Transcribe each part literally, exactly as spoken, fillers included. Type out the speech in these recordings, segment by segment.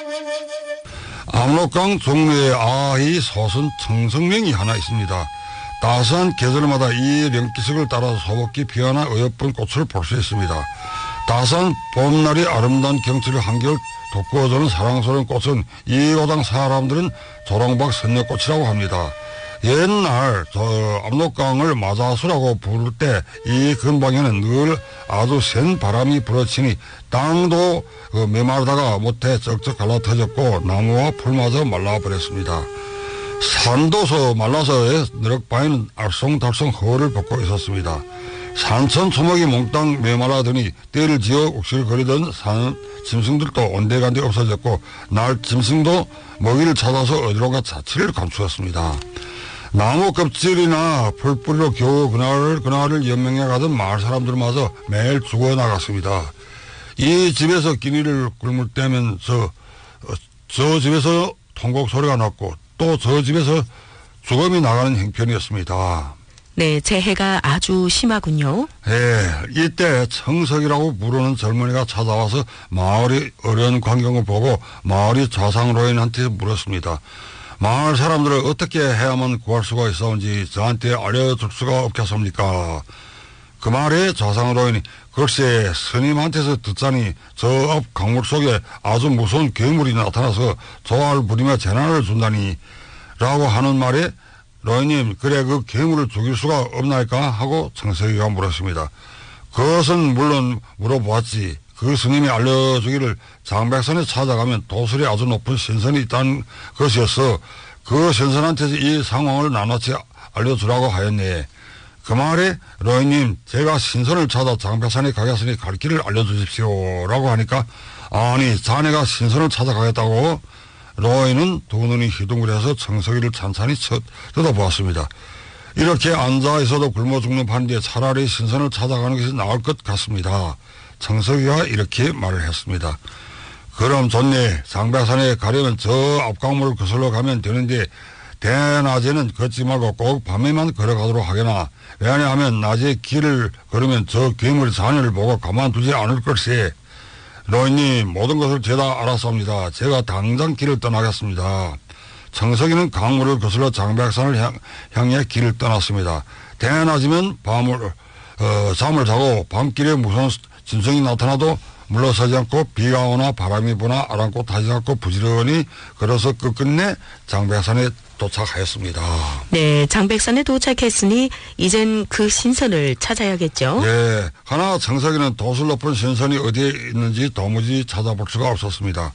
압록강 종로에 아이 서선 청성령이 하나 있습니다. 따스한 계절마다 이 령기석을 따라 소복히 피어나 어여쁜 꽃을 볼 수 있습니다. 따스한 봄날이 아름다운 경치를 한결 돋구어주는 사랑스러운 꽃은 이 고장 사람들은 조롱박 선녀꽃이라고 합니다. 옛날 저 압록강을 마자수라고 부를 때 이 근방에는 늘 아주 센 바람이 불어치니 땅도 그 메마르다가 못해 쩍쩍 갈라터졌고 나무와 풀마저 말라버렸습니다. 산도서 말라서 너럭바위는 알쏭달쏭 허를 벗고 있었습니다. 산천 초목이 몽땅 메말라더니 때를 지어 옥실거리던 산 짐승들도 온데간데 없어졌고 날 짐승도 먹이를 찾아서 어디론가 자취를 감추었습니다. 나무 껍질이나 풀뿌리로 겨우 그날을 그날을 연명해 가던 마을 사람들마저 매일 죽어나갔습니다. 이 집에서 끼니를 굶을 때면 저, 저 집에서 통곡 소리가 났고 또 저 집에서 죽음이 나가는 형편이었습니다. 네, 재해가 아주 심하군요. 예, 이때 청석이라고 부르는 젊은이가 찾아와서 마을의 어려운 광경을 보고 마을의 좌상로인한테 물었습니다. 마을 사람들을 어떻게 해야만 구할 수가 있었는지 저한테 알려줄 수가 없겠습니까? 그 말에 좌상로인이 글쎄 스님한테서 듣자니 저 앞 강물 속에 아주 무서운 괴물이 나타나서 조화를 부리며 재난을 준다니 라고 하는 말에 로이님 그래 그 괴물을 죽일 수가 없나이까 하고 청석이가 물었습니다. 그것은 물론 물어보았지. 그 스님이 알려주기를 장백산에 찾아가면 도술이 아주 높은 신선이 있다는 것이었어. 그 신선한테 이 상황을 나눠치 알려주라고 하였네. 그 말에 로이님 제가 신선을 찾아 장백산에 가겠으니 갈 길을 알려주십시오 라고 하니까 아니 자네가 신선을 찾아가겠다고? 로이는 두 눈이 희둥그레서 청석이를 찬찬히 쳐다보았습니다. 이렇게 앉아있어도 굶어 죽는 판인데 차라리 신선을 찾아가는 것이 나을 것 같습니다. 청석이가 이렇게 말을 했습니다. 그럼 좋네. 장백산에 가려면 저 앞강물을 거슬러 가면 되는데 대낮에는 걷지 말고 꼭 밤에만 걸어가도록 하게나. 왜냐하면 낮에 길을 걸으면 저 괴물이 자네를 보고 가만두지 않을 걸세. 로이님 모든 것을 죄다 알았습니다. 제가 당장 길을 떠나겠습니다. 청석이는 강물을 거슬러 장백산을 향, 향해 길을 떠났습니다. 대낮이면 밤을 어, 잠을 자고 밤길에 무서운 짐승이 나타나도 물러서지 않고 비가 오나 바람이 부나 아랑곳하지 않고 부지런히 걸어서 끝끝내 장백산에 도착하였습니다. 네, 장백산에 도착했으니 이젠 그 신선을 찾아야겠죠. 네, 하나 청석이는 도술 높은 신선이 어디에 있는지 도무지 찾아볼 수가 없었습니다.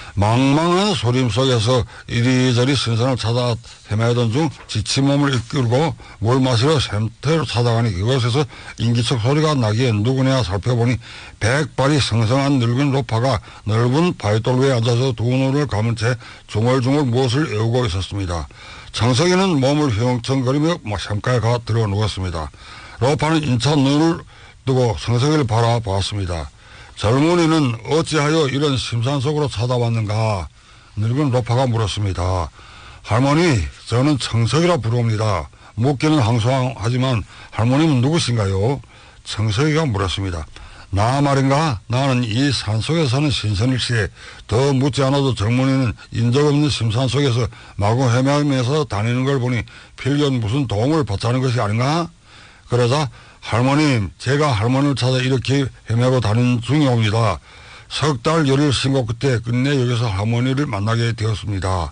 망망한 소림 속에서 이리저리 신선을 찾아 헤매던 중 지친 몸을 이끌고 물 마시러 샘터로 찾아가니 그곳에서 인기척 소리가 나기에 누구냐 살펴보니 백발이 성성한 늙은 로파가 넓은 바위돌 위에 앉아서 두 눈을 감은 채 중얼중얼 무엇을 애우고 있었습니다. 청석이는 몸을 휘영청거리며 샘가에 가 들어 누웠습니다. 로파는 인차 눈을 뜨고 청석이를 바라보았습니다. 젊은이는 어찌하여 이런 심산 속으로 찾아왔는가? 늙은 로파가 물었습니다. 할머니, 저는 청석이라 부릅니다. 묻기는 항소하지만 할머님은 누구신가요? 청석이가 물었습니다. 나 말인가? 나는 이 산속에 사는 신선일세. 더 묻지 않아도 젊은이는 인적 없는 심산 속에서 마구 헤매면서 다니는 걸 보니 필연 무슨 도움을 받자는 것이 아닌가? 그러자 할머님, 제가 할머니를 찾아 이렇게 헤매고 다니는 중이옵니다. 석 달 열흘 신고 끝에 끝내 여기서 할머니를 만나게 되었습니다.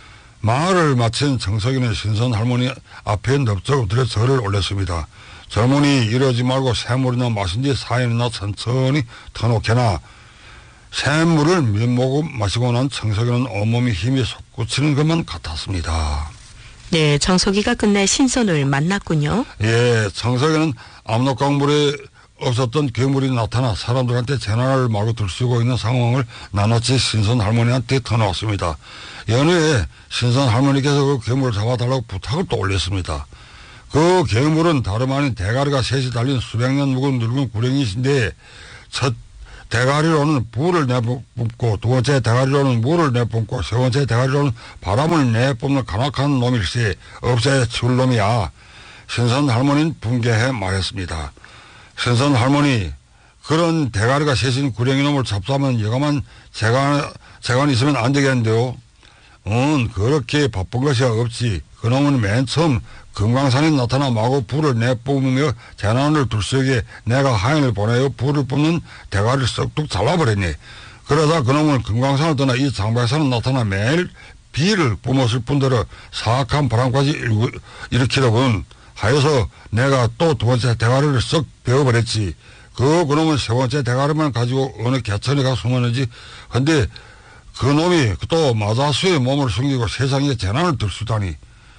말을 마친 정석이는 신선 할머니 앞에 넙적 엎드려 절을 올렸습니다. 젊은이 이러지 말고 샘물이나 마신 뒤 사연이나 천천히 터놓게나. 샘물을 몇 모금 마시고 난 청석이는 온몸이 힘이 솟구치는 것만 같았습니다. 네, 청석이가 끝내 신선을 만났군요. 예, 청석이는 압록강물에 없었던 괴물이 나타나 사람들한테 재난을 마구 들쑤고 있는 상황을 나눠치 신선 할머니한테 터놓았습니다. 연후에 신선 할머니께서 그 괴물을 잡아달라고 부탁을 또 올렸습니다. 그 괴물은 다름 아닌 대가리가 셋이 달린 수백 년 묵은 늙은 구렁이신데 첫 대가리로는 불을 내뿜고 두 번째 대가리로는 물을 내뿜고 세 번째 대가리로는 바람을 내뿜는 간악한 놈일세. 없애 치울 놈이야. 신선 할머니는 분개해 말했습니다. 신선 할머니, 그런 대가리가 셋인 구렁이 놈을 잡자면 여가만 제가 재간 있으면 안 되겠는데요. 응, 그렇게 바쁜 것이 없지. 그놈은 맨 처음 금강산에 나타나 마구 불을 내뿜으며 재난을 둘러싸게 내가 하인을 보내어 불을 뿜는 대가리를 썩둑 잘라버렸니. 그러다 그놈은 금강산을 떠나 이 장백산에 나타나 매일 비를 뿜었을 뿐더러 사악한 바람까지 일구, 일으키더군. 하여서 내가 또 두 번째 대가리를 썩 베어버렸지. 그 그놈은 세 번째 대가리만 가지고 어느 개천에 가 숨었는지. 근데 그놈이 또 마자수의 몸을 숨기고 세상에 재난을 들수다니.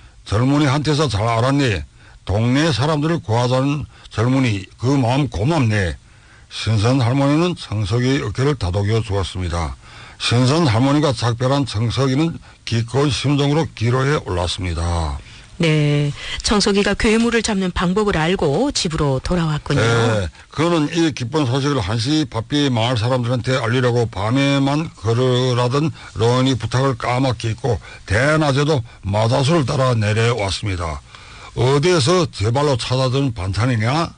젊은이한테서 잘 알았네. 동네 사람들을 구하자는 젊은이 그 마음 고맙네. 신선 할머니는 청석이의 어깨를 다독여 주었습니다. 신선 할머니가 작별한 청석이는 기꺼운 심정으로 기로에 올랐습니다. 네, 청석이가 괴물을 잡는 방법을 알고 집으로 돌아왔군요. 네, 그는 이 기쁜 소식을 한시 바삐 마을 사람들한테 알리려고 밤에만 걸으라던 런이 부탁을 까맣게 잊고 대낮에도 마다수를 따라 내려왔습니다. 어디에서 제 발로 찾아든 반찬이냐?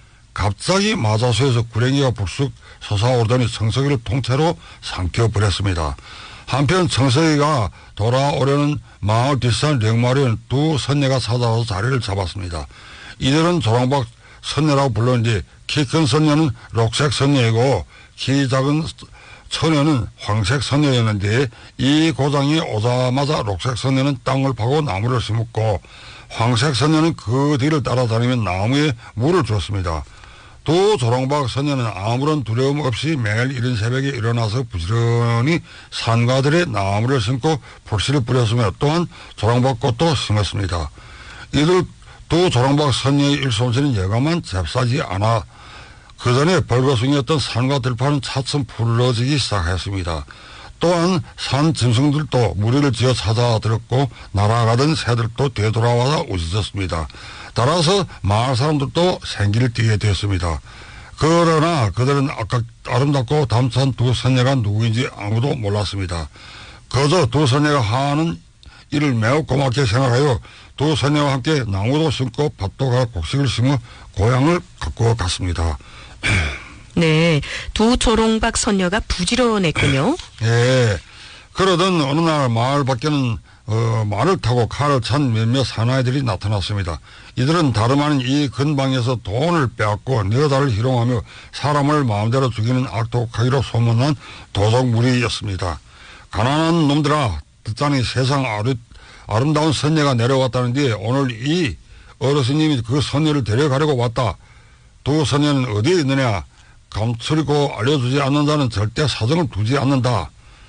갑자기 마자수에서 구랭이가 불쑥 솟아오르더니 청석이를 통째로 삼켜버렸습니다. 한편 청석이가 돌아오려는 마을 뒷산 령마리는 두 선녀가 찾아와서 자리를 잡았습니다. 이들은 조랑박 선녀라고 불렀는데 키 큰 선녀는 녹색 선녀이고 키 작은 처녀는 황색 선녀였는데 이 고장이 오자마자 녹색 선녀는 땅을 파고 나무를 심었고 황색 선녀는 그 뒤를 따라다니며 나무에 물을 줬습니다. 또 조랑박 선녀는 아무런 두려움 없이 매일 이른 새벽에 일어나서 부지런히 산가들의 나무를 심고 풀씨를 뿌렸으며 또한 조랑박꽃도 심었습니다. 이들 두 조랑박 선녀의 일솜씨는 여간만 잽싸지 않아 그 전에 벌거숭이였던 산과 들판은 차츰 풀러지기 시작했습니다. 또한 산 짐승들도 무리를 지어 찾아들었고 날아가던 새들도 되돌아와서 우짖었습니다. 따라서 마을 사람들도 생기를 띠게 되었습니다. 그러나 그들은 아까 아름답고 담찬 두 선녀가 누구인지 아무도 몰랐습니다. 그저 두 선녀가 하는 일을 매우 고맙게 생각하여 두 선녀와 함께 나무도 심고 밭도 가 곡식을 심어 고향을 갖고 갔습니다. 네, 두 조롱박 선녀가 부지런했군요. 예, 그러던 어느 날 마을 밖에는 어, 말을 타고 칼을 찬 몇몇 사나이들이 나타났습니다. 이들은 다름 아닌 이 근방에서 돈을 빼앗고 여자를 희롱하며 사람을 마음대로 죽이는 악독하기로 소문난 도적 무리였습니다. 가난한 놈들아, 듣자니 세상 아르, 아름다운 선녀가 내려왔다는데 오늘 이 어르신님이 그 선녀를 데려가려고 왔다. 두 선녀는 어디에 있느냐? 감추리고 알려주지 않는 자는 절대 사정을 두지 않는다.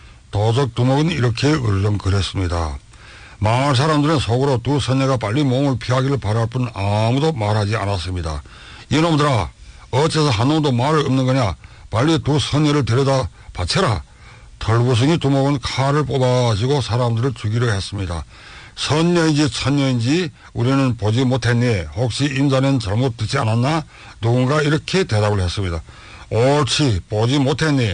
도적 두목은 이렇게 얼렁거렸습니다. 마을 사람들은 속으로 두 선녀가 빨리 몸을 피하기를 바랄 뿐 아무도 말하지 않았습니다. 이놈들아, 어째서 한 놈도 말을 없는 거냐? 빨리 두 선녀를 데려다 바쳐라. 털부숭이 두목은 칼을 뽑아가지고 사람들을 죽이려 했습니다. 선녀인지 천녀인지 우리는 보지 못했니? 혹시 임자는 잘못 듣지 않았나? 누군가 이렇게 대답을 했습니다. 옳지, 보지 못했니?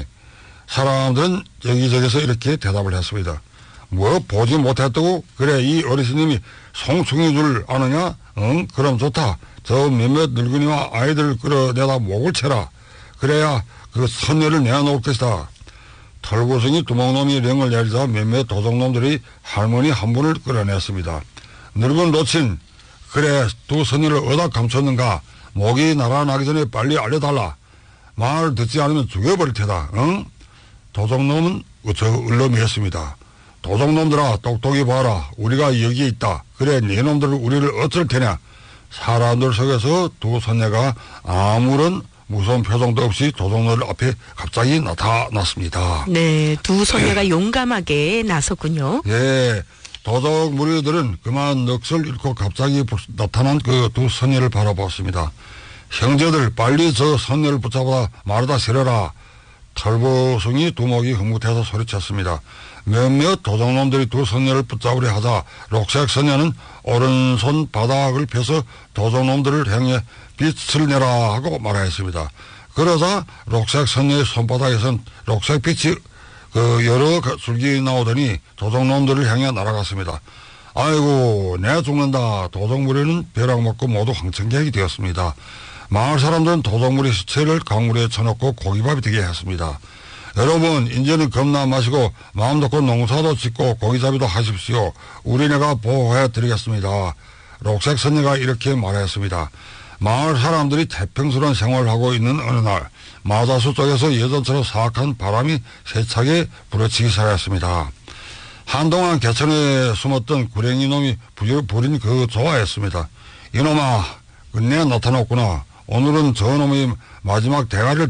사람들은 여기저기서 이렇게 대답을 했습니다. 뭐 보지 못했다고? 그래, 이 어르신님이 송충인 줄 아느냐? 응, 그럼 좋다. 저 몇몇 늙은이와 아이들을 끌어내다 목을 쳐라. 그래야 그 선녀를 내어놓을 것이다. 털구숭이 두목놈이 령을 내리자 몇몇 도적놈들이 할머니 한 분을 끌어냈습니다. 늙은 노친, 그래, 두 선녀를 어디다 감췄는가? 목이 날아나기 전에 빨리 알려달라. 말 듣지 않으면 죽여버릴 테다. 응? 도적놈은 저 을놈이었습니다. 도적놈들아, 똑똑히 봐라. 우리가 여기에 있다. 그래, 네놈들 우리를 어쩔 테냐? 사람들 속에서 두 선녀가 아무런 무서운 표정도 없이 도적놈들 앞에 갑자기 나타났습니다. 네, 두 선녀가 용감하게 나섰군요. 예, 도적 무리들은 그만 넋을 잃고 갑자기 나타난 그 두 선녀를 바라보았습니다. 형제들, 빨리 저 선녀를 붙잡아 말에다 실어라. 털보숭이 두목이 흥분해서 소리쳤습니다. 몇몇 도적놈들이 두 선녀를 붙잡으려 하자 녹색 선녀는 오른손 바닥을 펴서 도적놈들을 향해 빛을 내라 하고 말하였습니다. 그러자 녹색 선녀의 손바닥에선 녹색 빛이 그 여러 줄기 나오더니 도적놈들을 향해 날아갔습니다. 아이고, 내 죽는다. 도적무리는 벼락 맞고 모두 황천객이 되었습니다. 마을 사람들은 도적무리 시체를 강물에 쳐놓고 고기밥이 되게 했습니다. 여러분 이제는 겁나 마시고 마음 놓고 농사도 짓고 고기잡이도 하십시오. 우리네가 보호해 드리겠습니다. 록색 선녀가 이렇게 말했습니다. 마을 사람들이 태평스러운 생활을 하고 있는 어느 날 마다수 쪽에서 예전처럼 사악한 바람이 세차게 불어치기 시작했습니다. 한동안 개천에 숨었던 구랭이 놈이 부린 그 좋아했습니다. 이놈아 끝내 나타났구나. 오늘은 저놈이 마지막 대가리를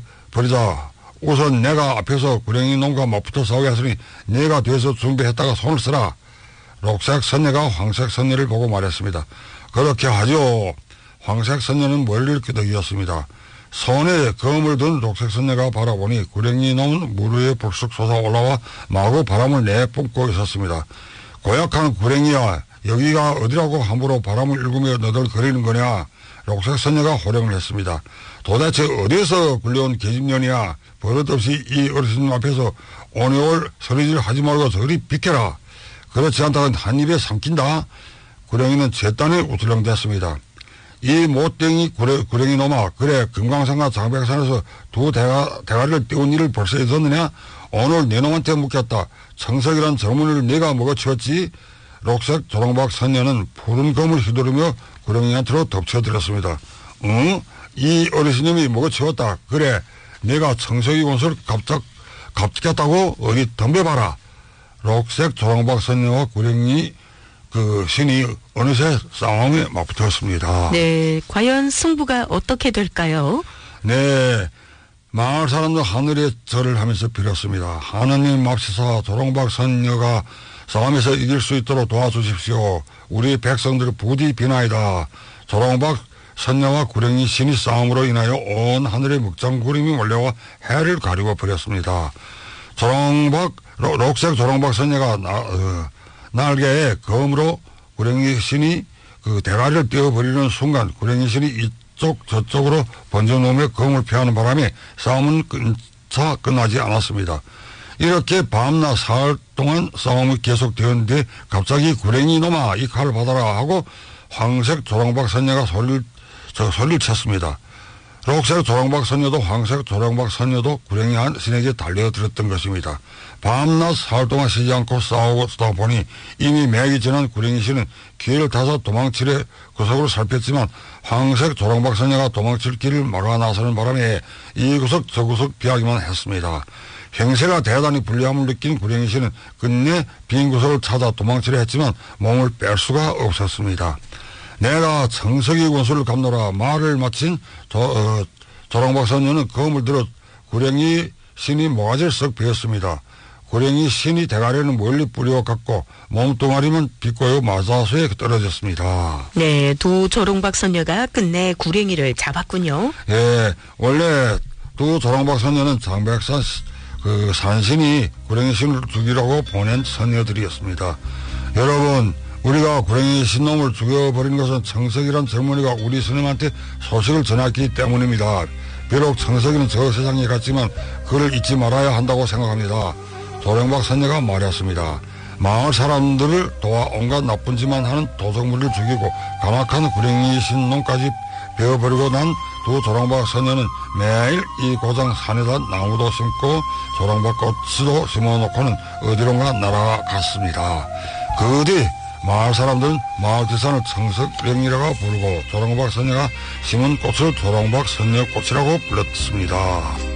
떼버리자. 우선 내가 앞에서 구랭이 놈과 맞붙어 싸우게 했으니 네가 뒤에서 준비했다가 손을 쓰라. 록색 선녀가 황색 선녀를 보고 말했습니다. 그렇게 하죠. 황색 선녀는 멀리를 끄덕이었습니다. 손에 검을 든 록색 선녀가 바라보니 구랭이 놈은 물 위에 불쑥 솟아 올라와 마구 바람을 내뿜고 있었습니다. 고약한 구랭이야, 여기가 어디라고 함부로 바람을 일구며 너덜거리는 거냐. 록색 선녀가 호령을 했습니다. 도대체 어디서 굴려온 계집년이야. 버릇없이 이 어르신 앞에서 오네올 소리질 하지 말고 저리 비켜라. 그렇지 않다간 한 입에 삼킨다. 구랭이는 제딴에 우쭐렁댔습니다. 이 못된 구레, 구랭이 놈아, 그래 금강산과 장백산에서 두 대가, 대가리를 띄운 일을 벌써 있었느냐? 오늘 네 놈한테 묻겠다. 청석이란 젊은이를 네가 먹어치웠지? 록색 조롱박 선녀는 푸른 검을 휘두르며 구렁이한테로 덮쳐들었습니다. 응? 이 어르신님이 먹어치웠다. 그래 내가 청석이 원수를 갑작 갑작했다고 어디 덤벼봐라. 록색 조롱박 선녀와 구렁이 그 신이 어느새 싸움에 맞붙었습니다. 네, 과연 승부가 어떻게 될까요? 네, 마을 사람들 하늘에 절을 하면서 빌었습니다. 하느님 맙시사 조롱박 선녀가 싸움에서 이길 수 있도록 도와주십시오. 우리 백성들 부디 비나이다. 조롱박 선녀와 구렁이 신이 싸움으로 인하여 온 하늘에 묵장구름이 몰려와 해를 가리고 버렸습니다. 조롱박 록색 조롱박 선녀가 나, 어, 날개에 검으로 구렁이 신이 그 대가리를 떼어버리는 순간 구렁이 신이 이쪽 저쪽으로 번져놓으며 검을 피하는 바람에 싸움은 끝차 끝나지 않았습니다. 이렇게 밤낮 사흘 동안 싸움이 계속되었는데 갑자기 구랭이 놈아 이 칼을 받아라 하고 황색 조롱박 선녀가 소리를, 저 소리를 쳤습니다. 록색 조롱박 선녀도 황색 조롱박 선녀도 구랭이 한 신에게 달려들었던 것입니다. 밤낮 사흘 동안 쉬지 않고 싸우고 쓰다 보니 이미 맥이 지난 구랭이 신은 길을 타서 도망치려 구석으로 살폈지만 황색 조롱박 선녀가 도망칠 길을 막아 나서는 바람에 이 구석 저 구석 피하기만 했습니다. 형세가 대단히 불리함을 느낀 구랭이 씨는 끝내 빈 구석을 찾아 도망치려 했지만 몸을 뺄 수가 없었습니다. 내가 청석이 원수를 갚노라 말을 마친 조, 어, 조롱박 선녀는 검을 들어 구랭이 신이 모가지를 썩 베었습니다. 구랭이 신이 대가리는 멀리 뿌려 갔고 몸뚱아리만 비꼬여 마사수에 떨어졌습니다. 네, 두 조롱박 선녀가 끝내 구랭이를 잡았군요. 예, 원래 두 조롱박 선녀는 장백산 그 산신이 구랭이 신을 죽이라고 보낸 선녀들이었습니다. 여러분, 우리가 구랭이 신놈을 죽여버린 것은 청석이란 젊은이가 우리 스님한테 소식을 전했기 때문입니다. 비록 청석이는 저 세상에 갔지만 그를 잊지 말아야 한다고 생각합니다. 조롱박 선녀가 말했습니다. 마을 사람들을 도와 온갖 나쁜 짓만 하는 도적물을 죽이고 가막한 구랭이 신놈까지 베어버리고 난 두 조롱박 선녀는 매일 이 고장 산에다 나무도 심고 조롱박 꽃도 심어놓고는 어디론가 날아갔습니다. 그 뒤 마을 사람들은 마을 뒷산을 청석령이라고 부르고 조롱박 선녀가 심은 꽃을 조롱박 선녀꽃이라고 불렀습니다.